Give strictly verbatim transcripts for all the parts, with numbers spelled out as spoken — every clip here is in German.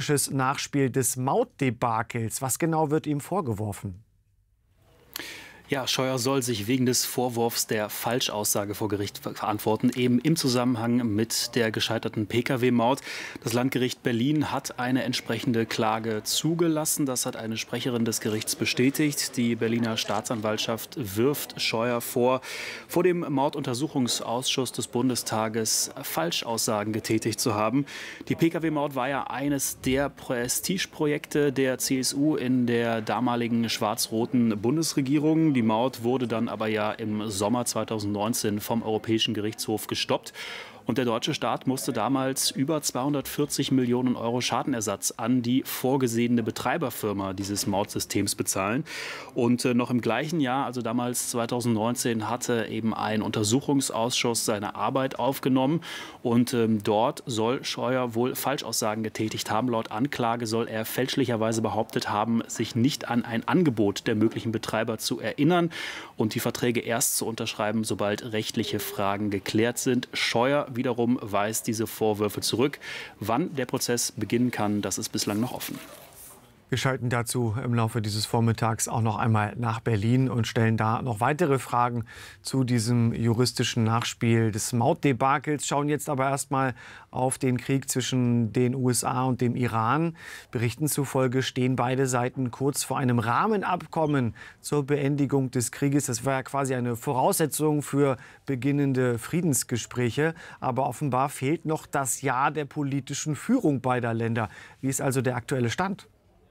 juristisches Nachspiel des Mautdebakels. Was genau wird ihm vorgeworfen? Ja, Scheuer soll sich wegen des Vorwurfs der Falschaussage vor Gericht verantworten, eben im Zusammenhang mit der gescheiterten Pkw-Maut. Das Landgericht Berlin hat eine entsprechende Klage zugelassen. Das hat eine Sprecherin des Gerichts bestätigt. Die Berliner Staatsanwaltschaft wirft Scheuer vor, vor dem Mautuntersuchungsausschuss des Bundestages Falschaussagen getätigt zu haben. Die Pkw-Maut war ja eines der Prestigeprojekte der C S U in der damaligen schwarz-roten Bundesregierung. Die Maut wurde dann aber ja im Sommer zweitausendneunzehn vom Europäischen Gerichtshof gestoppt. Und der deutsche Staat musste damals über zweihundertvierzig Millionen Euro Schadenersatz an die vorgesehene Betreiberfirma dieses Mautsystems bezahlen. Und äh, noch im gleichen Jahr, also damals zweitausendneunzehn, hatte eben ein Untersuchungsausschuss seine Arbeit aufgenommen. Und ähm, dort soll Scheuer wohl Falschaussagen getätigt haben. Laut Anklage soll er fälschlicherweise behauptet haben, sich nicht an ein Angebot der möglichen Betreiber zu erinnern und die Verträge erst zu unterschreiben, sobald rechtliche Fragen geklärt sind. Scheuer wiederum weist diese Vorwürfe zurück. Wann der Prozess beginnen kann, das ist bislang noch offen. Wir schalten dazu im Laufe dieses Vormittags auch noch einmal nach Berlin und stellen da noch weitere Fragen zu diesem juristischen Nachspiel des Mautdebakels. Schauen jetzt aber erstmal auf den Krieg zwischen den U S A und dem Iran. Berichten zufolge stehen beide Seiten kurz vor einem Rahmenabkommen zur Beendigung des Krieges. Das war ja quasi eine Voraussetzung für beginnende Friedensgespräche. Aber offenbar fehlt noch das Ja der politischen Führung beider Länder. Wie ist also der aktuelle Stand?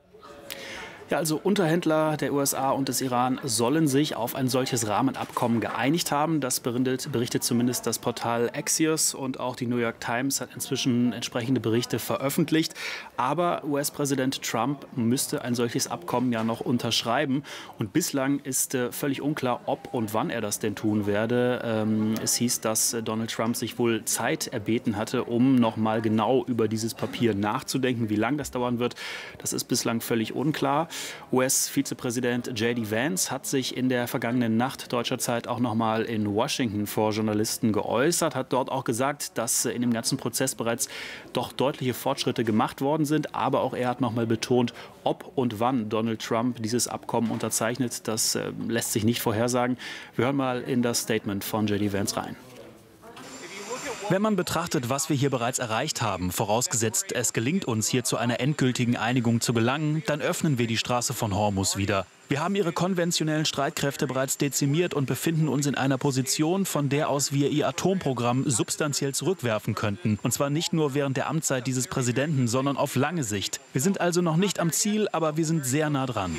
Ja, also Unterhändler der U S A und des Iran sollen sich auf ein solches Rahmenabkommen geeinigt haben. Das berichtet, berichtet zumindest das Portal Axios, und auch die New York Times hat inzwischen entsprechende Berichte veröffentlicht. Aber U S-Präsident Trump müsste ein solches Abkommen ja noch unterschreiben. Und bislang ist äh, völlig unklar, ob und wann er das denn tun werde. Ähm, es hieß, dass äh, Donald Trump sich wohl Zeit erbeten hatte, um noch mal genau über dieses Papier nachzudenken. Wie lange das dauern wird, das ist bislang völlig unklar. U S-Vizepräsident J D Vance hat sich in der vergangenen Nacht deutscher Zeit auch noch mal in Washington vor Journalisten geäußert, hat dort auch gesagt, dass in dem ganzen Prozess bereits doch deutliche Fortschritte gemacht worden sind. Aber auch er hat noch mal betont, ob und wann Donald Trump dieses Abkommen unterzeichnet, das äh, lässt sich nicht vorhersagen. Wir hören mal in das Statement von J D Vance rein. Wenn man betrachtet, was wir hier bereits erreicht haben, vorausgesetzt es gelingt uns, hier zu einer endgültigen Einigung zu gelangen, dann öffnen wir die Straße von Hormuz wieder. Wir haben ihre konventionellen Streitkräfte bereits dezimiert und befinden uns in einer Position, von der aus wir ihr Atomprogramm substanziell zurückwerfen könnten. Und zwar nicht nur während der Amtszeit dieses Präsidenten, sondern auf lange Sicht. Wir sind also noch nicht am Ziel, aber wir sind sehr nah dran.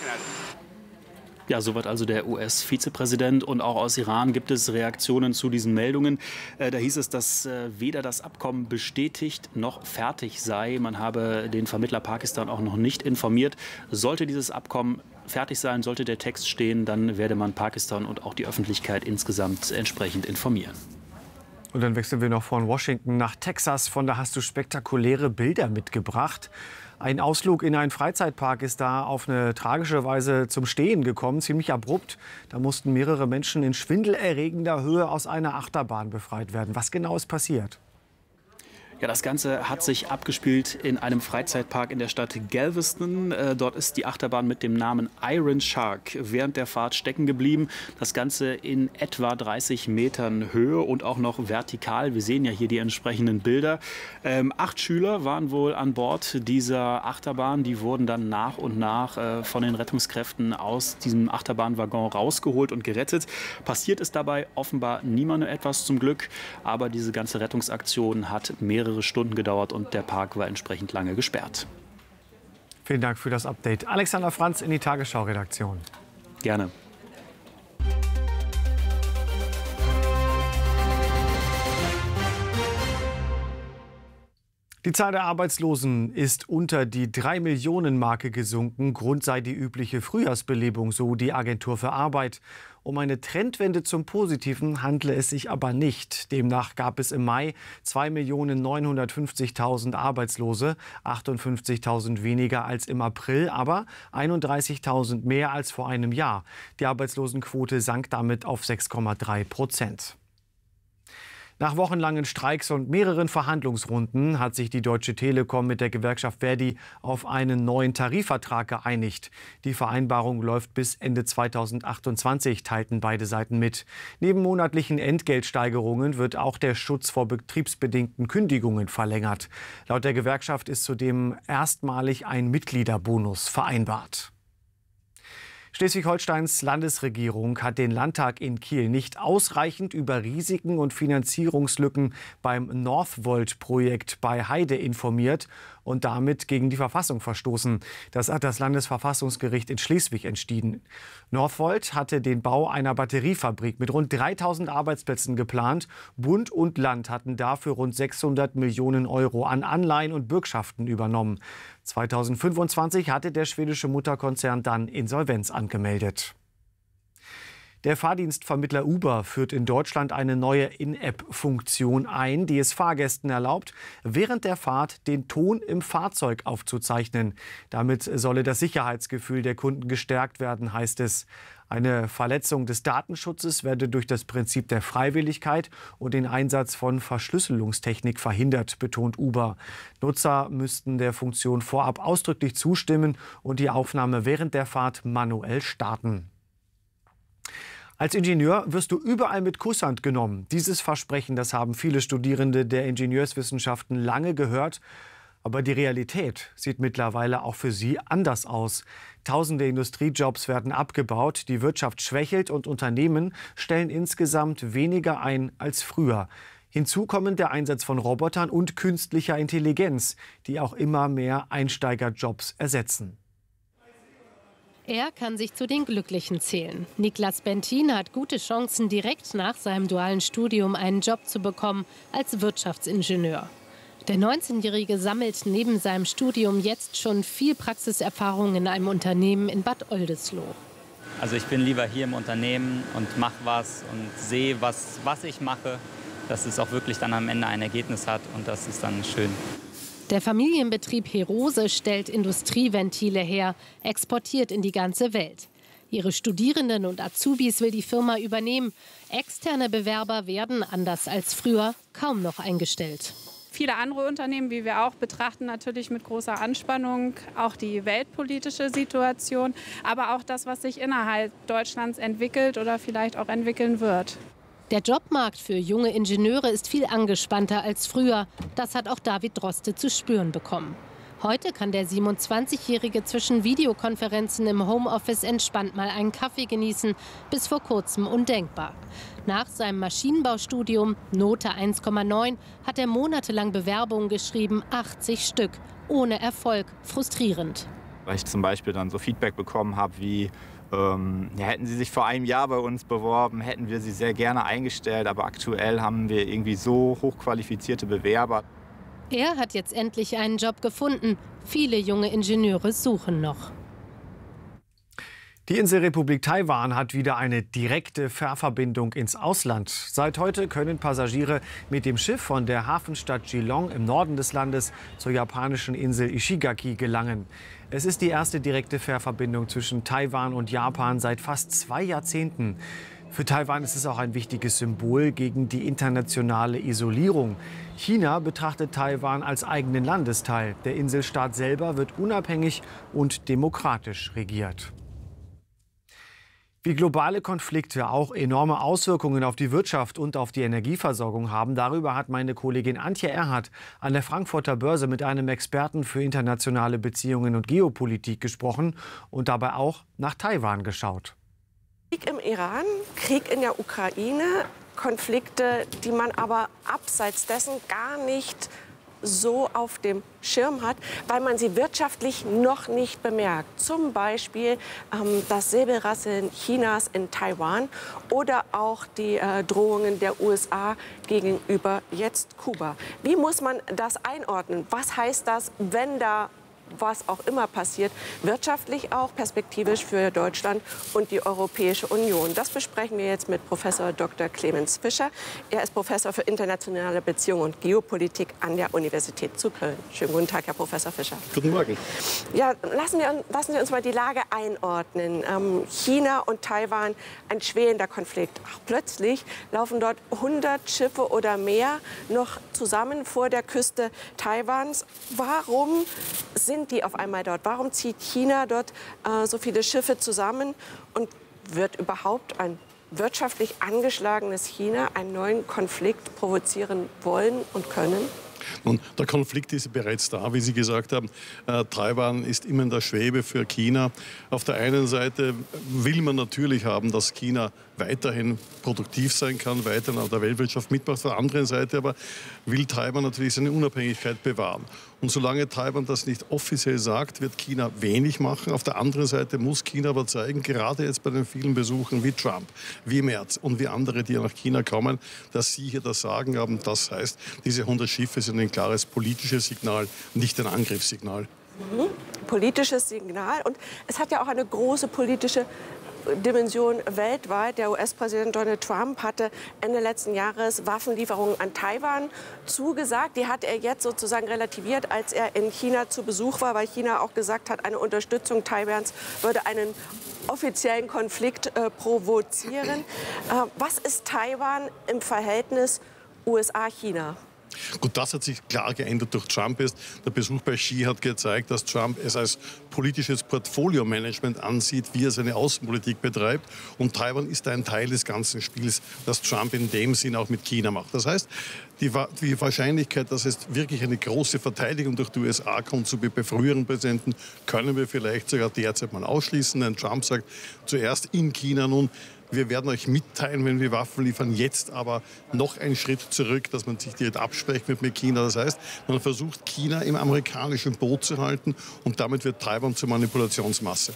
Ja, soweit also der U S-Vizepräsident. Und auch aus Iran gibt es Reaktionen zu diesen Meldungen. Äh, da hieß es, dass äh, weder das Abkommen bestätigt noch fertig sei. Man habe den Vermittler Pakistan auch noch nicht informiert. Sollte dieses Abkommen fertig sein, sollte der Text stehen, dann werde man Pakistan und auch die Öffentlichkeit insgesamt entsprechend informieren. Und dann wechseln wir noch von Washington nach Texas. Von da hast du spektakuläre Bilder mitgebracht. Ein Ausflug in einen Freizeitpark ist da auf eine tragische Weise zum Stehen gekommen, ziemlich abrupt. Da mussten mehrere Menschen in schwindelerregender Höhe aus einer Achterbahn befreit werden. Was genau ist passiert? Ja, das Ganze hat sich abgespielt in einem Freizeitpark in der Stadt Galveston. Äh, dort ist die Achterbahn mit dem Namen Iron Shark während der Fahrt stecken geblieben. Das Ganze in etwa dreißig Metern Höhe und auch noch vertikal. Wir sehen ja hier die entsprechenden Bilder. Ähm, acht Schüler waren wohl an Bord dieser Achterbahn. Die wurden dann nach und nach äh, von den Rettungskräften aus diesem Achterbahnwaggon rausgeholt und gerettet. Passiert ist dabei offenbar niemandem etwas zum Glück. Aber diese ganze Rettungsaktion hat mehrere Stunden gedauert und der Park war entsprechend lange gesperrt. Vielen Dank für das Update. Alexander Franz in die Tagesschau-Redaktion. Gerne. Die Zahl der Arbeitslosen ist unter die drei Millionen Marke gesunken. Grund sei die übliche Frühjahrsbelebung, so die Agentur für Arbeit. Um eine Trendwende zum Positiven handle es sich aber nicht. Demnach gab es im Mai zwei Millionen neunhundertfünfzigtausend Arbeitslose, achtundfünfzigtausend weniger als im April, aber einunddreißigtausend mehr als vor einem Jahr. Die Arbeitslosenquote sank damit auf sechs Komma drei Prozent. Nach wochenlangen Streiks und mehreren Verhandlungsrunden hat sich die Deutsche Telekom mit der Gewerkschaft Verdi auf einen neuen Tarifvertrag geeinigt. Die Vereinbarung läuft bis Ende zweitausendachtundzwanzig, teilten beide Seiten mit. Neben monatlichen Entgeltsteigerungen wird auch der Schutz vor betriebsbedingten Kündigungen verlängert. Laut der Gewerkschaft ist zudem erstmalig ein Mitgliederbonus vereinbart. Schleswig-Holsteins Landesregierung hat den Landtag in Kiel nicht ausreichend über Risiken und Finanzierungslücken beim Northvolt-Projekt bei Heide informiert und damit gegen die Verfassung verstoßen. Das hat das Landesverfassungsgericht in Schleswig entschieden. Northvolt hatte den Bau einer Batteriefabrik mit rund dreitausend Arbeitsplätzen geplant. Bund und Land hatten dafür rund sechshundert Millionen Euro an Anleihen und Bürgschaften übernommen. zweitausendfünfundzwanzig hatte der schwedische Mutterkonzern dann Insolvenz angemeldet. Der Fahrdienstvermittler Uber führt in Deutschland eine neue In-App-Funktion ein, die es Fahrgästen erlaubt, während der Fahrt den Ton im Fahrzeug aufzuzeichnen. Damit solle das Sicherheitsgefühl der Kunden gestärkt werden, heißt es. Eine Verletzung des Datenschutzes werde durch das Prinzip der Freiwilligkeit und den Einsatz von Verschlüsselungstechnik verhindert, betont Uber. Nutzer müssten der Funktion vorab ausdrücklich zustimmen und die Aufnahme während der Fahrt manuell starten. Als Ingenieur wirst du überall mit Kusshand genommen. Dieses Versprechen, das haben viele Studierende der Ingenieurswissenschaften lange gehört. Aber die Realität sieht mittlerweile auch für sie anders aus. Tausende Industriejobs werden abgebaut, die Wirtschaft schwächelt und Unternehmen stellen insgesamt weniger ein als früher. Hinzu kommen der Einsatz von Robotern und künstlicher Intelligenz, die auch immer mehr Einsteigerjobs ersetzen. Er kann sich zu den Glücklichen zählen. Niklas Bentin hat gute Chancen, direkt nach seinem dualen Studium einen Job zu bekommen als Wirtschaftsingenieur. Der neunzehnjährige sammelt neben seinem Studium jetzt schon viel Praxiserfahrung in einem Unternehmen in Bad Oldesloe. Also ich bin lieber hier im Unternehmen und mache was und sehe, was, was ich mache, dass es auch wirklich dann am Ende ein Ergebnis hat und das ist dann schön. Der Familienbetrieb Herose stellt Industrieventile her, exportiert in die ganze Welt. Ihre Studierenden und Azubis will die Firma übernehmen. Externe Bewerber werden, anders als früher, kaum noch eingestellt. Viele andere Unternehmen, wie wir auch, betrachten natürlich mit großer Anspannung auch die weltpolitische Situation, aber auch das, was sich innerhalb Deutschlands entwickelt oder vielleicht auch entwickeln wird. Der Jobmarkt für junge Ingenieure ist viel angespannter als früher. Das hat auch David Droste zu spüren bekommen. Heute kann der siebenundzwanzigjährige zwischen Videokonferenzen im Homeoffice entspannt mal einen Kaffee genießen. Bis vor kurzem undenkbar. Nach seinem Maschinenbaustudium, Note eins Komma neun, hat er monatelang Bewerbungen geschrieben, achtzig Stück. Ohne Erfolg, frustrierend. Weil ich zum Beispiel dann so Feedback bekommen habe wie, ähm, ja, hätten Sie sich vor einem Jahr bei uns beworben, hätten wir Sie sehr gerne eingestellt, aber aktuell haben wir irgendwie so hochqualifizierte Bewerber. Er hat jetzt endlich einen Job gefunden. Viele junge Ingenieure suchen noch. Die Inselrepublik Taiwan hat wieder eine direkte Fährverbindung ins Ausland. Seit heute können Passagiere mit dem Schiff von der Hafenstadt Geelong im Norden des Landes zur japanischen Insel Ishigaki gelangen. Es ist die erste direkte Fährverbindung zwischen Taiwan und Japan seit fast zwei Jahrzehnten. Für Taiwan ist es auch ein wichtiges Symbol gegen die internationale Isolierung. China betrachtet Taiwan als eigenen Landesteil. Der Inselstaat selber wird unabhängig und demokratisch regiert. Wie globale Konflikte auch enorme Auswirkungen auf die Wirtschaft und auf die Energieversorgung haben, darüber hat meine Kollegin Antje Erhardt an der Frankfurter Börse mit einem Experten für internationale Beziehungen und Geopolitik gesprochen und dabei auch nach Taiwan geschaut. Krieg im Iran, Krieg in der Ukraine, Konflikte, die man aber abseits dessen gar nicht so auf dem Schirm hat, weil man sie wirtschaftlich noch nicht bemerkt. Zum Beispiel ähm, das Säbelrasseln Chinas in Taiwan oder auch die äh, Drohungen der U S A gegenüber jetzt Kuba. Wie muss man das einordnen? Was heißt das, wenn da was auch immer passiert, wirtschaftlich auch, perspektivisch für Deutschland und die Europäische Union. Das besprechen wir jetzt mit Professor Doktor Clemens Fischer. Er ist Professor für internationale Beziehungen und Geopolitik an der Universität zu Köln. Schönen guten Tag, Herr Professor Fischer. Guten Morgen. Ja, lassen wir, lassen wir uns mal die Lage einordnen. Ähm, China und Taiwan, ein schwelender Konflikt. Ach, plötzlich laufen dort hundert Schiffe oder mehr noch zusammen vor der Küste Taiwans. Warum sind die auf einmal dort? Warum zieht China dort äh, so viele Schiffe zusammen? Und wird überhaupt ein wirtschaftlich angeschlagenes China einen neuen Konflikt provozieren wollen und können? Nun, der Konflikt ist bereits da, wie Sie gesagt haben. Äh, Taiwan ist immer in der Schwebe für China. Auf der einen Seite will man natürlich haben, dass China weiterhin produktiv sein kann, weiterhin an der Weltwirtschaft mitmacht. Auf der anderen Seite aber will Taiwan natürlich seine Unabhängigkeit bewahren. Und solange Taiwan das nicht offiziell sagt, wird China wenig machen. Auf der anderen Seite muss China aber zeigen, gerade jetzt bei den vielen Besuchen wie Trump, wie Merz und wie andere, die nach China kommen, dass sie hier das Sagen haben. Das heißt, diese hundert Schiffe sind ein klares politisches Signal, nicht ein Angriffssignal. Mhm. Politisches Signal. Und es hat ja auch eine große politische Dimension weltweit. Der U S-Präsident Donald Trump hatte Ende letzten Jahres Waffenlieferungen an Taiwan zugesagt. Die hat er jetzt sozusagen relativiert, als er in China zu Besuch war, weil China auch gesagt hat, eine Unterstützung Taiwans würde einen offiziellen Konflikt äh, provozieren. Äh, was ist Taiwan im Verhältnis U S A-China? Gut, das hat sich klar geändert durch Trump. Ist. Der Besuch bei Xi hat gezeigt, dass Trump es als politisches Portfolio-Management ansieht, wie er seine Außenpolitik betreibt. Und Taiwan ist ein Teil des ganzen Spiels, das Trump in dem Sinn auch mit China macht. Das heißt, die, die Wahrscheinlichkeit, dass es wirklich eine große Verteidigung durch die U S A kommt, so wie bei früheren Präsidenten, können wir vielleicht sogar derzeit mal ausschließen. Denn Trump sagt zuerst in China nun, wir werden euch mitteilen, wenn wir Waffen liefern. Jetzt aber noch einen Schritt zurück, dass man sich direkt abspricht mit, mit China. Das heißt, man versucht, China im amerikanischen Boot zu halten und damit wird Taiwan zur Manipulationsmasse.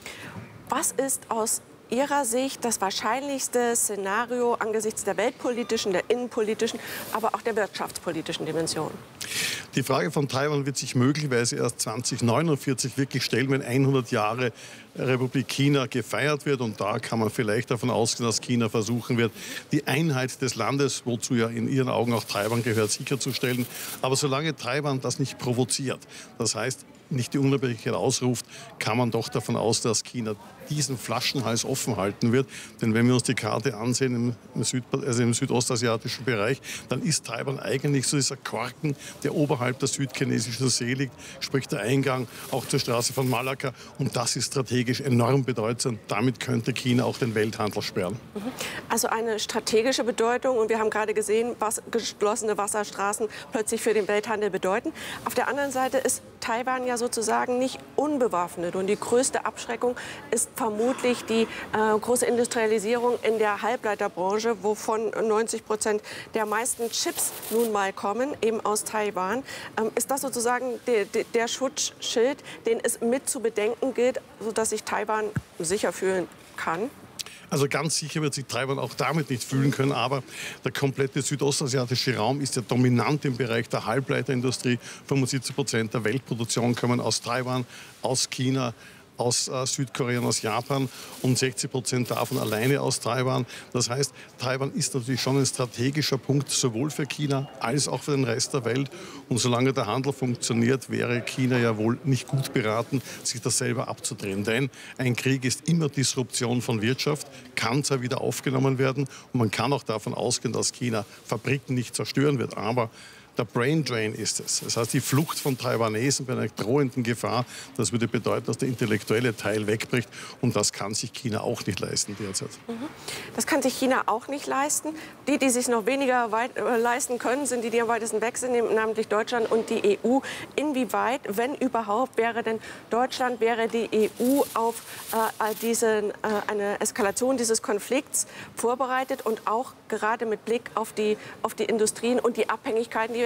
Was ist aus Ihrer Sicht das wahrscheinlichste Szenario angesichts der weltpolitischen, der innenpolitischen, aber auch der wirtschaftspolitischen Dimension? Die Frage von Taiwan wird sich möglicherweise erst zweitausendneunundvierzig wirklich stellen, wenn hundert Jahre Republik China gefeiert wird. Und da kann man vielleicht davon ausgehen, dass China versuchen wird, die Einheit des Landes, wozu ja in ihren Augen auch Taiwan gehört, sicherzustellen. Aber solange Taiwan das nicht provoziert, das heißt, nicht die Unabhängigkeit ausruft, kann man doch davon aus, dass China diesen Flaschenhals offen halten wird. Denn wenn wir uns die Karte ansehen im, Süd, also im südostasiatischen Bereich, dann ist Taiwan eigentlich so dieser Korken, der oberhalb der südchinesischen See liegt, sprich der Eingang auch zur Straße von Malakka. Und das ist strategisch enorm bedeutsam. Damit könnte China auch den Welthandel sperren. Also eine strategische Bedeutung. Und wir haben gerade gesehen, was geschlossene Wasserstraßen plötzlich für den Welthandel bedeuten. Auf der anderen Seite ist Taiwan ja sozusagen nicht unbewaffnet. Und die größte Abschreckung ist vermutlich die äh, große Industrialisierung in der Halbleiterbranche, wovon neunzig Prozent der meisten Chips nun mal kommen, eben aus Taiwan. Ähm, ist das sozusagen der, der Schutzschild, den es mit zu bedenken gilt, sodass sich Taiwan sicher fühlen kann? Also ganz sicher wird sich Taiwan auch damit nicht fühlen können, aber der komplette südostasiatische Raum ist ja dominant im Bereich der Halbleiterindustrie. fünfundsiebzig Prozent der Weltproduktion kommen aus Taiwan, aus China, aus äh, Südkorea und aus Japan und sechzig Prozent davon alleine aus Taiwan. Das heißt, Taiwan ist natürlich schon ein strategischer Punkt, sowohl für China als auch für den Rest der Welt. Und solange der Handel funktioniert, wäre China ja wohl nicht gut beraten, sich das selber abzudrehen. Denn ein Krieg ist immer Disruption von Wirtschaft, kann zwar wieder aufgenommen werden und man kann auch davon ausgehen, dass China Fabriken nicht zerstören wird, aber der Brain Drain ist es. Das heißt, die Flucht von Taiwanesen bei einer drohenden Gefahr, das würde bedeuten, dass der intellektuelle Teil wegbricht. Und das kann sich China auch nicht leisten derzeit. Das kann sich China auch nicht leisten. Die, die sich noch weniger weit, äh, leisten können, sind die, die am weitesten weg sind, namentlich Deutschland und die E U. Inwieweit, wenn überhaupt, wäre denn Deutschland, wäre die E U auf äh, diesen, äh, eine Eskalation dieses Konflikts vorbereitet und auch gerade mit Blick auf die, auf die Industrien und die Abhängigkeiten, die wir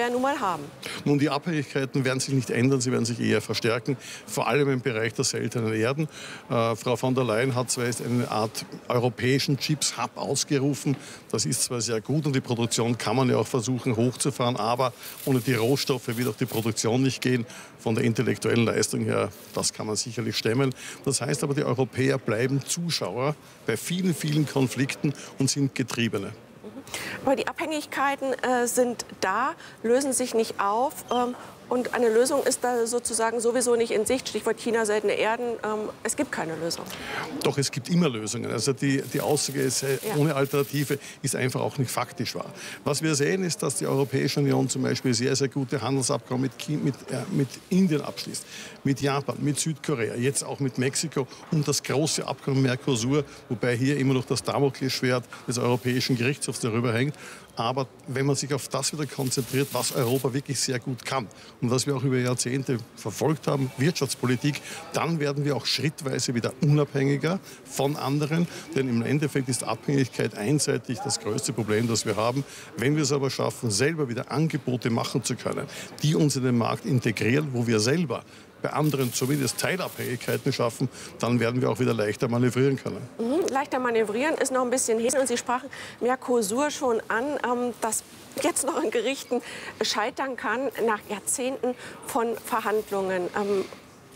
ja nun mal haben. Nun, die Abhängigkeiten werden sich nicht ändern, sie werden sich eher verstärken, vor allem im Bereich der seltenen Erden. Äh, Frau von der Leyen hat zwar jetzt eine Art europäischen Chips-Hub ausgerufen, das ist zwar sehr gut und die Produktion kann man ja auch versuchen hochzufahren, aber ohne die Rohstoffe wird auch die Produktion nicht gehen. Von der intellektuellen Leistung her, das kann man sicherlich stemmen. Das heißt aber, die Europäer bleiben Zuschauer bei vielen, vielen Konflikten und sind Getriebene. Aber die Abhängigkeiten äh, sind da, lösen sich nicht auf. Ähm, und eine Lösung ist da sozusagen sowieso nicht in Sicht. Stichwort China, seltene Erden. Ähm, es gibt keine Lösung. Doch, es gibt immer Lösungen. Also die, die Aussage ist, äh, Ja. ohne Alternative ist einfach auch nicht faktisch wahr. Was wir sehen, ist, dass die Europäische Union zum Beispiel sehr, sehr gute Handelsabkommen mit, China, mit, äh, mit Indien abschließt, mit Japan, mit Südkorea, jetzt auch mit Mexiko und das große Abkommen Mercosur, wobei hier immer noch das Damoklesschwert des Europäischen Gerichtshofs darüber hängt. Aber wenn man sich auf das wieder konzentriert, was Europa wirklich sehr gut kann und was wir auch über Jahrzehnte verfolgt haben, Wirtschaftspolitik, dann werden wir auch schrittweise wieder unabhängiger von anderen. Denn im Endeffekt ist Abhängigkeit einseitig das größte Problem, das wir haben. Wenn wir es aber schaffen, selber wieder Angebote machen zu können, die uns in den Markt integrieren, wo wir selber bei anderen zumindest Teilabhängigkeiten schaffen, dann werden wir auch wieder leichter manövrieren können. Mhm, leichter manövrieren ist noch ein bisschen hin. Und Sie sprachen Mercosur schon an, ähm, dass jetzt noch an Gerichten scheitern kann nach Jahrzehnten von Verhandlungen. Ähm,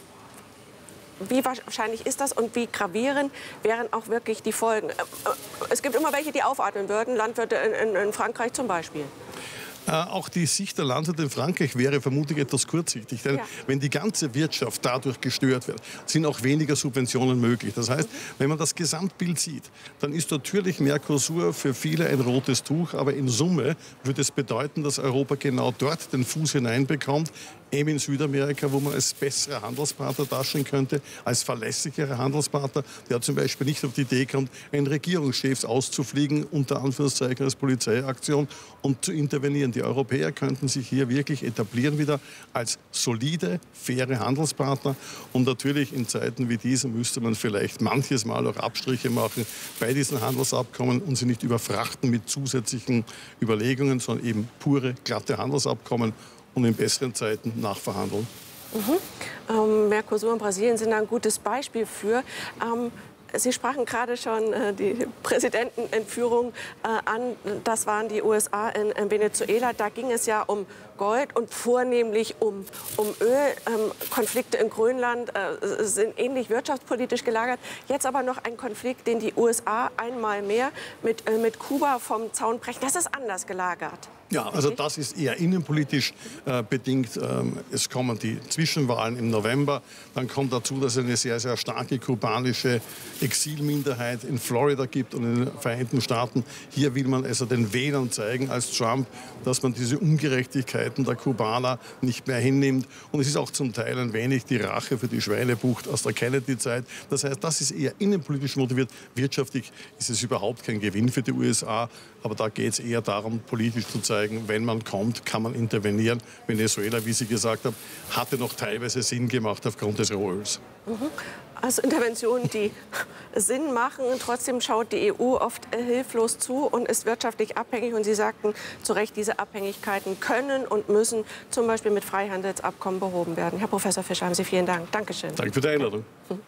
wie wahrscheinlich ist das und wie gravierend wären auch wirklich die Folgen? Äh, es gibt immer welche, die aufatmen würden, Landwirte in, in, in Frankreich zum Beispiel. Äh, auch die Sicht der Landwirte in Frankreich wäre vermutlich etwas kurzsichtig. Denn Ja. wenn die ganze Wirtschaft dadurch gestört wird, sind auch weniger Subventionen möglich. Das heißt, wenn man das Gesamtbild sieht, dann ist natürlich Mercosur für viele ein rotes Tuch. Aber in Summe würde es bedeuten, dass Europa genau dort den Fuß hineinbekommt, eben in Südamerika, wo man als besserer Handelspartner dastehen könnte, als verlässlicherer Handelspartner, der zum Beispiel nicht auf die Idee kommt, einen Regierungschef auszufliegen, unter Anführungszeichen als Polizeiaktion, und zu intervenieren. Die Europäer könnten sich hier wirklich etablieren wieder als solide, faire Handelspartner. Und natürlich in Zeiten wie diesen müsste man vielleicht manches Mal auch Abstriche machen bei diesen Handelsabkommen und sie nicht überfrachten mit zusätzlichen Überlegungen, sondern eben pure, glatte Handelsabkommen und in besseren Zeiten nachverhandeln. Mhm. Ähm, Mercosur und Brasilien sind da ein gutes Beispiel für. Ähm, Sie sprachen gerade schon äh, die Präsidentenentführung äh, an. Das waren die U S A in, in Venezuela. Da ging es ja um Gold und vornehmlich um, um Öl. Ähm, Konflikte in Grönland äh, sind ähnlich wirtschaftspolitisch gelagert. Jetzt aber noch ein Konflikt, den die U S A einmal mehr mit, äh, mit Kuba vom Zaun brechen. Das ist anders gelagert. Ja, also das ist eher innenpolitisch äh, bedingt. Ähm, es kommen die Zwischenwahlen im November. Dann kommt dazu, dass es eine sehr, sehr starke kubanische Exilminderheit in Florida gibt und in den Vereinigten Staaten. Hier will man also den Wählern zeigen als Trump, dass man diese Ungerechtigkeiten der Kubaner nicht mehr hinnimmt. Und es ist auch zum Teil ein wenig die Rache für die Schweinebucht aus der Kennedy-Zeit. Das heißt, das ist eher innenpolitisch motiviert. Wirtschaftlich ist es überhaupt kein Gewinn für die U S A. Aber da geht es eher darum, politisch zu zeigen, wenn man kommt, kann man intervenieren. Venezuela, wie Sie gesagt haben, hatte noch teilweise Sinn gemacht aufgrund des Rohöls. Mhm. Also Interventionen, die Sinn machen. Trotzdem schaut die E U oft hilflos zu und ist wirtschaftlich abhängig. Und Sie sagten zu Recht, diese Abhängigkeiten können und müssen zum Beispiel mit Freihandelsabkommen behoben werden. Herr Professor Fischer, haben Sie vielen Dank. Dankeschön. Danke für die Einladung. Mhm.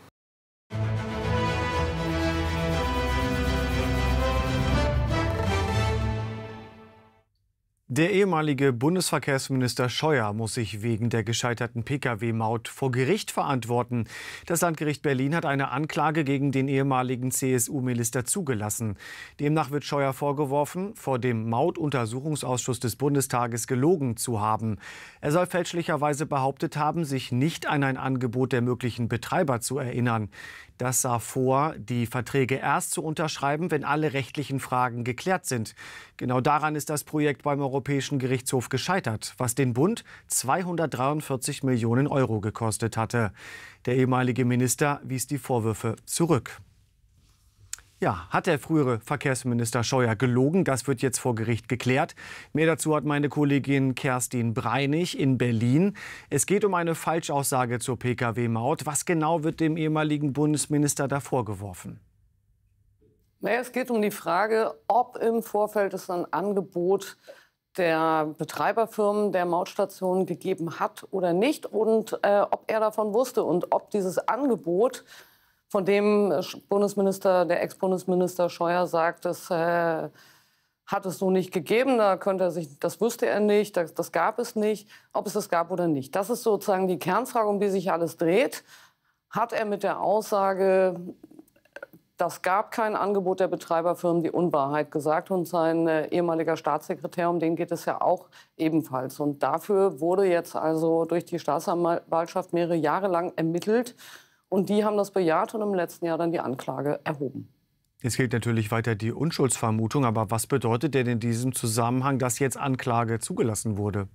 Der ehemalige Bundesverkehrsminister Scheuer muss sich wegen der gescheiterten Pkw-Maut vor Gericht verantworten. Das Landgericht Berlin hat eine Anklage gegen den ehemaligen C S U-Minister zugelassen. Demnach wird Scheuer vorgeworfen, vor dem Mautuntersuchungsausschuss des Bundestages gelogen zu haben. Er soll fälschlicherweise behauptet haben, sich nicht an ein Angebot der möglichen Betreiber zu erinnern. Das sah vor, die Verträge erst zu unterschreiben, wenn alle rechtlichen Fragen geklärt sind. Genau daran ist das Projekt beim Europäischen Gerichtshof gescheitert, was den Bund zweihundertdreiundvierzig Millionen Euro gekostet hatte. Der ehemalige Minister wies die Vorwürfe zurück. Ja, hat der frühere Verkehrsminister Scheuer gelogen? Das wird jetzt vor Gericht geklärt. Mehr dazu hat meine Kollegin Kerstin Breinig in Berlin. Es geht um eine Falschaussage zur Pkw-Maut. Was genau wird dem ehemaligen Bundesminister da vorgeworfen? Naja, es geht um die Frage, ob im Vorfeld es ein Angebot der Betreiberfirmen der Mautstationen gegeben hat oder nicht und äh, ob er davon wusste und ob dieses Angebot, von dem Bundesminister, der Ex-Bundesminister Scheuer sagt, das äh, hat es so nicht gegeben, da könnte er sich, das wusste er nicht, das, das gab es nicht, ob es das gab oder nicht. Das ist sozusagen die Kernfrage, um die sich alles dreht. Hat er mit der Aussage, das gab kein Angebot der Betreiberfirmen, die Unwahrheit gesagt? Und sein äh, ehemaliger Staatssekretär, um den geht es ja auch ebenfalls. Und dafür wurde jetzt also durch die Staatsanwaltschaft mehrere Jahre lang ermittelt. Und die haben das bejaht und im letzten Jahr dann die Anklage erhoben. Jetzt gilt natürlich weiter die Unschuldsvermutung. Aber was bedeutet denn in diesem Zusammenhang, dass jetzt Anklage zugelassen wurde?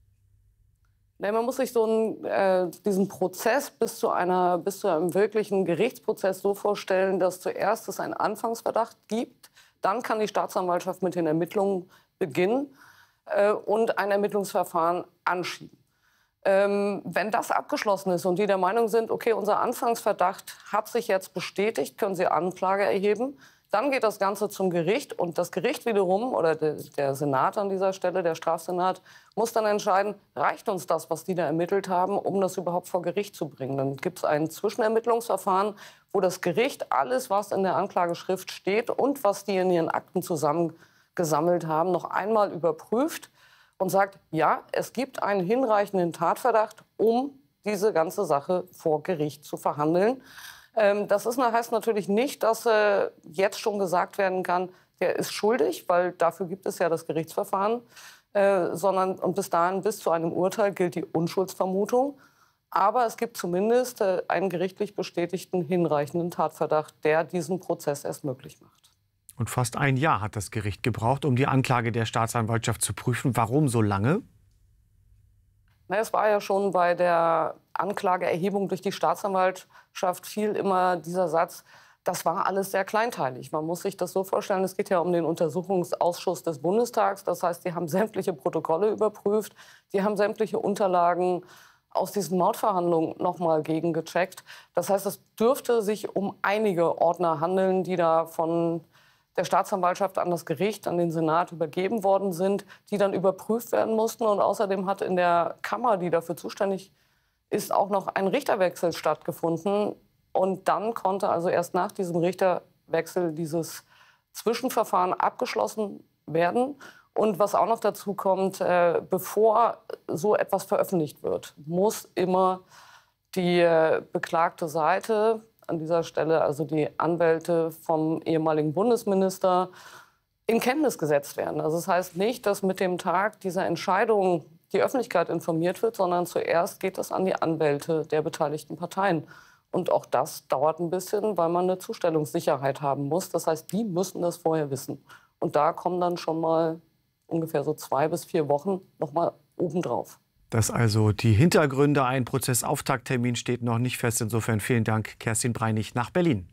Nee, man muss sich so einen, äh, diesen Prozess bis zu, einer, bis zu einem wirklichen Gerichtsprozess so vorstellen, dass zuerst es einen Anfangsverdacht gibt, dann kann die Staatsanwaltschaft mit den Ermittlungen beginnen äh, und ein Ermittlungsverfahren anschieben. Ähm, wenn das abgeschlossen ist und die der Meinung sind, okay, unser Anfangsverdacht hat sich jetzt bestätigt, können sie Anklage erheben. Dann geht das Ganze zum Gericht und das Gericht wiederum, oder der Senat an dieser Stelle, der Strafsenat, muss dann entscheiden, reicht uns das, was die da ermittelt haben, um das überhaupt vor Gericht zu bringen. Dann gibt es ein Zwischenermittlungsverfahren, wo das Gericht alles, was in der Anklageschrift steht und was die in ihren Akten zusammengesammelt haben, noch einmal überprüft und sagt, ja, es gibt einen hinreichenden Tatverdacht, um diese ganze Sache vor Gericht zu verhandeln. Das ist, heißt natürlich nicht, dass äh, jetzt schon gesagt werden kann, der ist schuldig, weil dafür gibt es ja das Gerichtsverfahren, äh, sondern und bis dahin, bis zu einem Urteil, gilt die Unschuldsvermutung. Aber es gibt zumindest äh, einen gerichtlich bestätigten hinreichenden Tatverdacht, der diesen Prozess erst möglich macht. Und fast ein Jahr hat das Gericht gebraucht, um die Anklage der Staatsanwaltschaft zu prüfen. Warum so lange? Na, es war ja schon bei der Anklageerhebung durch die Staatsanwaltschaft fiel immer dieser Satz, das war alles sehr kleinteilig. Man muss sich das so vorstellen, es geht ja um den Untersuchungsausschuss des Bundestags. Das heißt, die haben sämtliche Protokolle überprüft, die haben sämtliche Unterlagen aus diesen Mautverhandlungen noch mal gegengecheckt. Das heißt, es dürfte sich um einige Ordner handeln, die da von der Staatsanwaltschaft an das Gericht, an den Senat übergeben worden sind, die dann überprüft werden mussten. Und außerdem hat in der Kammer, die dafür zuständig ist, auch noch ein Richterwechsel stattgefunden. Und dann konnte also erst nach diesem Richterwechsel dieses Zwischenverfahren abgeschlossen werden. Und was auch noch dazu kommt, äh, bevor so etwas veröffentlicht wird, muss immer die äh, beklagte Seite, an dieser Stelle also die Anwälte vom ehemaligen Bundesminister, in Kenntnis gesetzt werden. Also das heißt nicht, dass mit dem Tag dieser Entscheidung die Öffentlichkeit informiert wird, sondern zuerst geht das an die Anwälte der beteiligten Parteien. Und auch das dauert ein bisschen, weil man eine Zustellungssicherheit haben muss. Das heißt, die müssen das vorher wissen. Und da kommen dann schon mal ungefähr so zwei bis vier Wochen noch mal obendrauf. Das also die Hintergründe. Ein Prozessauftakttermin steht noch nicht fest. Insofern vielen Dank, Kerstin Breinig nach Berlin.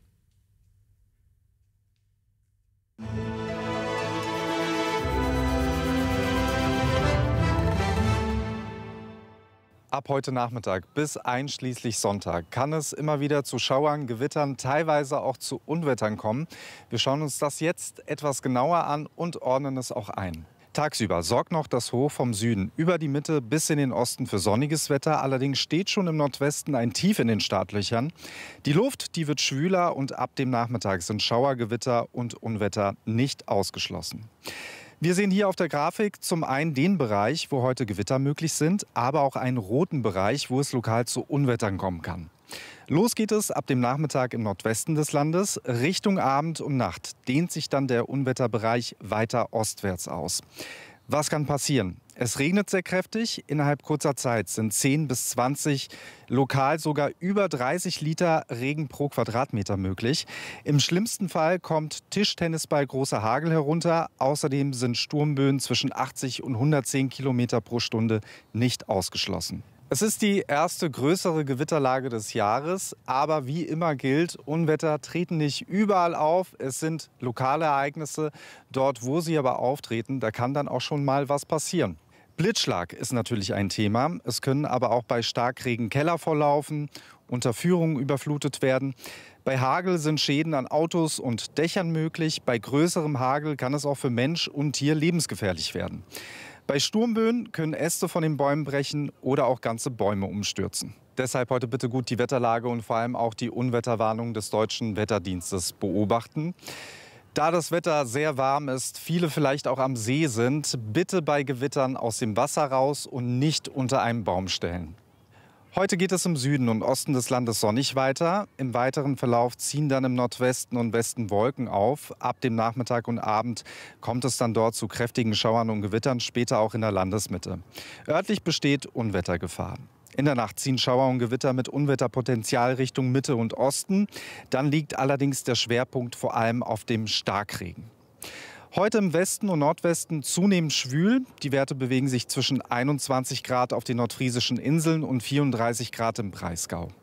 Ab heute Nachmittag bis einschließlich Sonntag kann es immer wieder zu Schauern, Gewittern, teilweise auch zu Unwettern kommen. Wir schauen uns das jetzt etwas genauer an und ordnen es auch ein. Tagsüber sorgt noch das Hoch vom Süden über die Mitte bis in den Osten für sonniges Wetter. Allerdings steht schon im Nordwesten ein Tief in den Startlöchern. Die Luft, die wird schwüler und ab dem Nachmittag sind Schauer, Gewitter und Unwetter nicht ausgeschlossen. Wir sehen hier auf der Grafik zum einen den Bereich, wo heute Gewitter möglich sind, aber auch einen roten Bereich, wo es lokal zu Unwettern kommen kann. Los geht es ab dem Nachmittag im Nordwesten des Landes. Richtung Abend und Nacht dehnt sich dann der Unwetterbereich weiter ostwärts aus. Was kann passieren? Es regnet sehr kräftig. Innerhalb kurzer Zeit sind zehn bis zwanzig, lokal sogar über dreißig Liter Regen pro Quadratmeter möglich. Im schlimmsten Fall kommt Tischtennisball großer Hagel herunter. Außerdem sind Sturmböen zwischen achtzig und hundertzehn Kilometer pro Stunde nicht ausgeschlossen. Es ist die erste größere Gewitterlage des Jahres, aber wie immer gilt, Unwetter treten nicht überall auf. Es sind lokale Ereignisse. Dort, wo sie aber auftreten, da kann dann auch schon mal was passieren. Blitzschlag ist natürlich ein Thema. Es können aber auch bei Starkregen Keller volllaufen, Unterführungen überflutet werden. Bei Hagel sind Schäden an Autos und Dächern möglich. Bei größerem Hagel kann es auch für Mensch und Tier lebensgefährlich werden. Bei Sturmböen können Äste von den Bäumen brechen oder auch ganze Bäume umstürzen. Deshalb heute bitte gut die Wetterlage und vor allem auch die Unwetterwarnung des Deutschen Wetterdienstes beobachten. Da das Wetter sehr warm ist, viele vielleicht auch am See sind, bitte bei Gewittern aus dem Wasser raus und nicht unter einen Baum stellen. Heute geht es im Süden und Osten des Landes sonnig weiter. Im weiteren Verlauf ziehen dann im Nordwesten und Westen Wolken auf. Ab dem Nachmittag und Abend kommt es dann dort zu kräftigen Schauern und Gewittern, später auch in der Landesmitte. Örtlich besteht Unwettergefahr. In der Nacht ziehen Schauer und Gewitter mit Unwetterpotenzial Richtung Mitte und Osten. Dann liegt allerdings der Schwerpunkt vor allem auf dem Starkregen. Heute im Westen und Nordwesten zunehmend schwül. Die Werte bewegen sich zwischen einundzwanzig Grad auf den nordfriesischen Inseln und vierunddreißig Grad im Breisgau.